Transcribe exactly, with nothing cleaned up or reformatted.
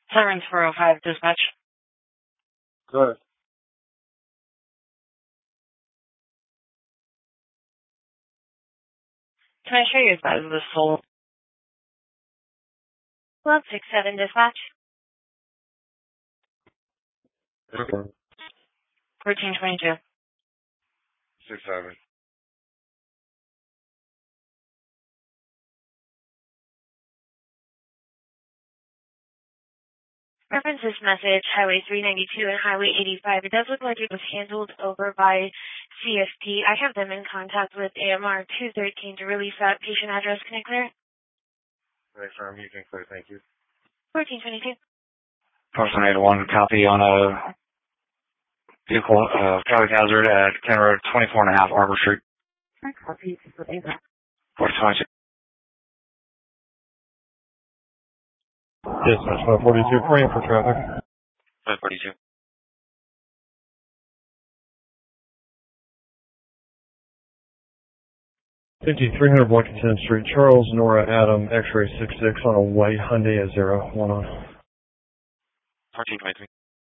Sirens four oh five, dispatch. Good. Can I show you the size of this hole? one six seven, dispatch. Okay. fourteen twenty-two. Six seven. Reference this message, Highway three ninety-two and Highway eighty-five. It does look like it was handled over by C S P. I have them in contact with A M R two thirteen to release that patient address. Can I clear it? Thanks, Ram. You can clear. Thank you. fourteen twenty-two. Person eight one, copy on a vehicle, uh, traffic hazard at County Road twenty-four and a half, Arbor Street. Copy. fourteen twenty-two. Dispatch five forty-two, frame for traffic. five forty-two. fifty-three hundred Washington Street, Charles, Nora, Adam, X-ray six six on a white Hyundai at zero, one on. fourteen twenty-three.